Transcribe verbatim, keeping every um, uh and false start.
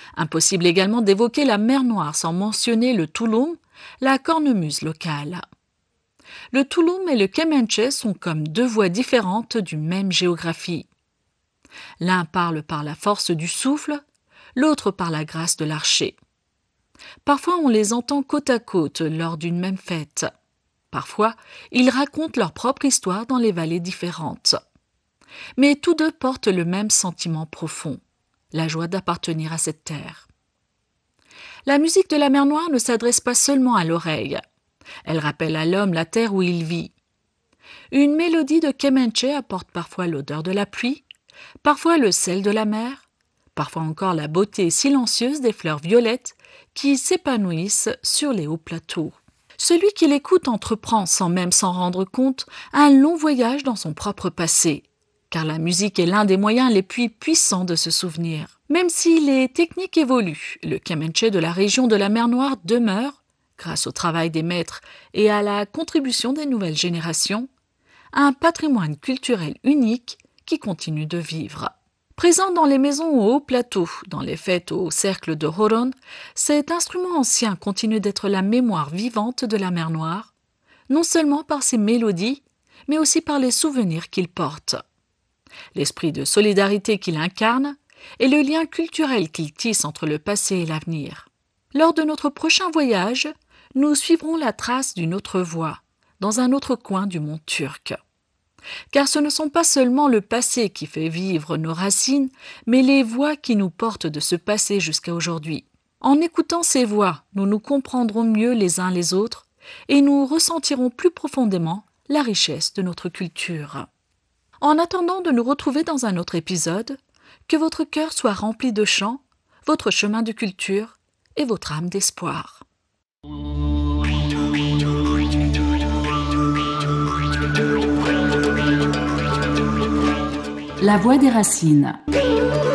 Impossible également d'évoquer la mer Noire sans mentionner le tulum, la cornemuse locale. Le tulum et le kemenche sont comme deux voix différentes d'une même géographie. L'un parle par la force du souffle, l'autre par la grâce de l'archer. Parfois on les entend côte à côte lors d'une même fête. Parfois, ils racontent leur propre histoire dans les vallées différentes. Mais tous deux portent le même sentiment profond, la joie d'appartenir à cette terre. La musique de la mer Noire ne s'adresse pas seulement à l'oreille. Elle rappelle à l'homme la terre où il vit. Une mélodie de kemenche apporte parfois l'odeur de la pluie, parfois le sel de la mer, parfois encore la beauté silencieuse des fleurs violettes qui s'épanouissent sur les hauts plateaux. Celui qui l'écoute entreprend, sans même s'en rendre compte, un long voyage dans son propre passé, car la musique est l'un des moyens les plus puissants de se souvenir. Même si les techniques évoluent, le kemenche de la région de la mer Noire demeure, grâce au travail des maîtres et à la contribution des nouvelles générations, un patrimoine culturel unique qui continue de vivre. Présent dans les maisons au haut plateau, dans les fêtes au cercle de Horon, cet instrument ancien continue d'être la mémoire vivante de la mer Noire, non seulement par ses mélodies, mais aussi par les souvenirs qu'il porte. L'esprit de solidarité qu'il incarne et le lien culturel qu'il tisse entre le passé et l'avenir. Lors de notre prochain voyage, nous suivrons la trace d'une autre voie, dans un autre coin du monde turc. Car ce ne sont pas seulement le passé qui fait vivre nos racines, mais les voix qui nous portent de ce passé jusqu'à aujourd'hui. En écoutant ces voix, nous nous comprendrons mieux les uns les autres et nous ressentirons plus profondément la richesse de notre culture. En attendant de nous retrouver dans un autre épisode, que votre cœur soit rempli de chants, votre chemin de culture et votre âme d'espoir. La voix des racines.